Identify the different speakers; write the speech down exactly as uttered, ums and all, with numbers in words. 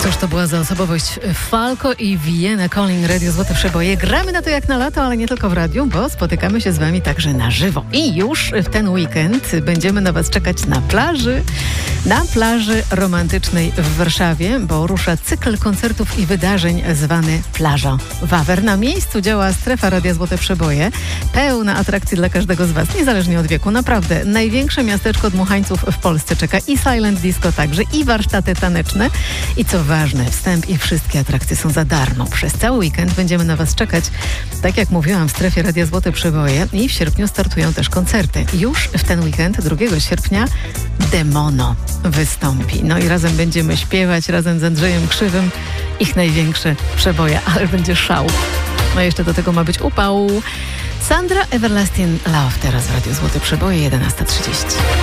Speaker 1: Cóż to była za osobowość Falco i Vienna Calling, Radio Złote Przeboje. Gramy na to jak na lato, ale nie tylko w radiu, bo spotykamy się z wami także na żywo. I już w ten weekend będziemy na was czekać na plaży, na plaży romantycznej w Warszawie, bo rusza cykl koncertów i wydarzeń zwany Plaża Wawer. Na miejscu działa strefa Radia Złote Przeboje, pełna atrakcji dla każdego z was, niezależnie od wieku. Naprawdę, największe miasteczko dmuchańców w Polsce czeka i silent disco także, i warsztaty taneczne. I co ważne, wstęp i wszystkie atrakcje są za darmo. Przez cały weekend będziemy na was czekać, tak jak mówiłam, w strefie Radia Złote Przeboje, i w sierpniu startują też koncerty. Już w ten weekend, drugiego sierpnia, Demono wystąpi. No i razem będziemy śpiewać, razem z Andrzejem Krzywym, ich największe przeboje, ale będzie szał. No i jeszcze do tego ma być upał. Sandra, Everlasting Love, teraz w Radiu Złote Przeboje, jedenasta trzydzieści.